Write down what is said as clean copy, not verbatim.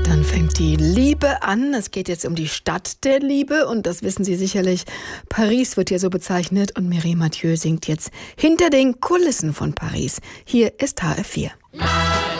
Dann fängt die Liebe an. Es geht jetzt um die Stadt der Liebe und das wissen Sie sicherlich. Paris wird hier so bezeichnet und Mireille Mathieu singt jetzt hinter den Kulissen von Paris. Hier ist HR4.